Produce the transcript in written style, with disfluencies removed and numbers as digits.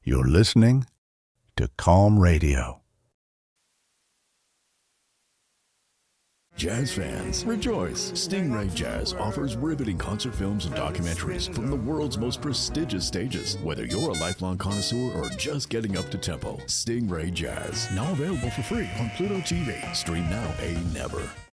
You're listening to Calm Radio. Jazz fans, rejoice! Stingray Jazz offers riveting concert films and documentaries from the world's most prestigious stages. Whether you're a lifelong connoisseur or just getting up to tempo, Stingray Jazz, now available for free on Pluto TV. Stream now, pay never.